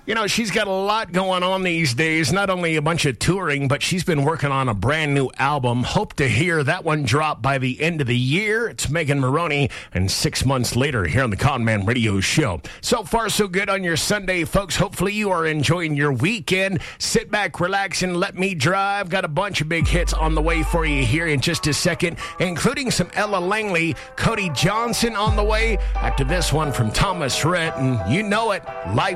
You know, she's got a lot going on these days, not only a bunch of touring, but she's been working on a brand new album. Hope to hear that one drop by the end of the year. It's Megan Moroney, and 6 months later here on the Conman Radio Show. So far, so good on your Sunday, folks. Hopefully you are enjoying your weekend. Sit back, relax, and let me drive. Got a bunch of big hits on the way for you here in just a second, including some Ella Langley, Cody Johnson on the way. After this one from Thomas Rhett, and you know it, Life